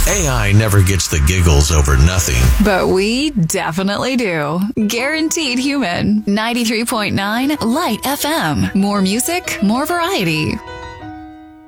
AI never gets the giggles over nothing. But we definitely do. Guaranteed human. 93.9 Light FM. More music, more variety.